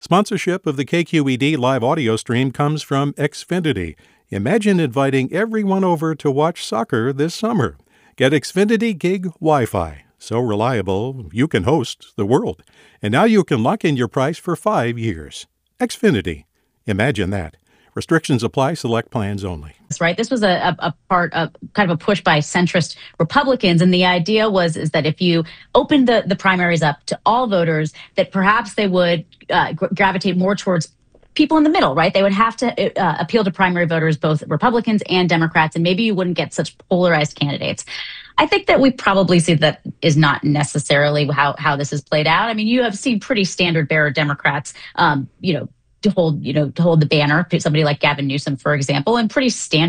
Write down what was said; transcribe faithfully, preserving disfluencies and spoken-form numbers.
Sponsorship of the K Q E D live audio stream comes from Xfinity. Imagine inviting everyone over to watch soccer this summer. Get Xfinity Gig Wi-Fi. So reliable, you can host the world. And now you can lock in your price for five years. Xfinity. Imagine that. Restrictions apply. Select plans only. Right. This was a, a, a part of kind of a push by centrist Republicans. And the idea was is that if you opened the, the primaries up to all voters, that perhaps they would uh, gravitate more towards people in the middle, right? They would have to uh, appeal to primary voters, both Republicans and Democrats, and maybe you wouldn't get such polarized candidates. I think that we probably see that is not necessarily how, how this has played out. I mean, you have seen pretty standard bearer Democrats, um, you know, to hold, you know, to hold the banner, somebody like Gavin Newsom, for example, and pretty standard